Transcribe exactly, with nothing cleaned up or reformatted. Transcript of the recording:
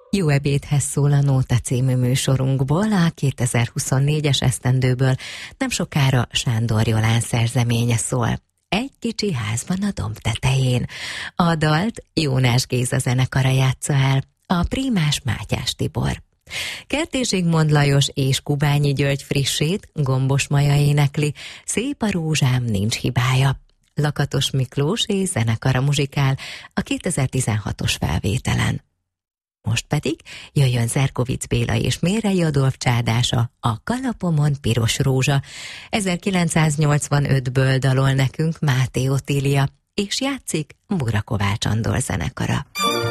Jó ebédhez szól a Nóta című műsorunkból, a kétezer-huszonnégyes esztendőből nem sokára Sándor Jolán szerzeménye szól. Egy kicsi házban a domb tetején. A dalt Jónás Géza zenekara játsza el, a prímás Mátyás Tibor. Kertész Zsigmond Lajos és Kubányi György frissét Gombos Maja énekli, Szép a rózsám, nincs hibája. Lakatos Miklós és zenekara muzsikál a kétezer-tizenhatos felvételen. Most pedig jöjjön Zerkovics Béla és Mérei Adolf csádása, a Kalapomon piros rózsa. ezerkilencszáznyolcvanötből dalol nekünk Máté Otília, és játszik Bura Kovács Andor zenekara.